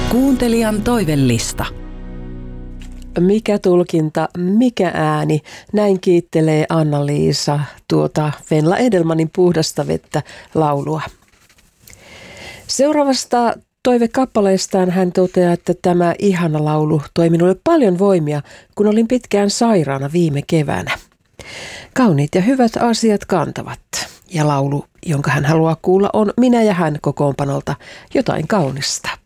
Kuuntelijan toivellista. Mikä tulkinta, mikä ääni, näin kiittelee Anna-Liisa Venla Edelmanin Puhdasta vettä -laulua. Seuraavasta toivekappaleestaan hän toteaa, että tämä ihana laulu toi minulle paljon voimia, kun olin pitkään sairaana viime keväänä. Kauniit ja hyvät asiat kantavat. Ja laulu, jonka hän haluaa kuulla, on Minä ja hän -kokoonpanolta Jotain kaunista.